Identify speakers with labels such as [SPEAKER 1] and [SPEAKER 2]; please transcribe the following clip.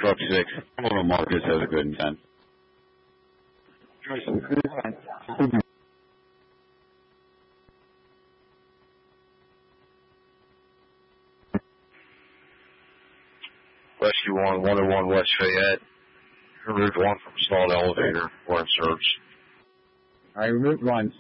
[SPEAKER 1] Truck 6. Hello, Marcus has a good intent.
[SPEAKER 2] Rescue 1, 101 West Fayette. Route 1 from stalled elevator. We're in search.
[SPEAKER 3] Alright, Route 1,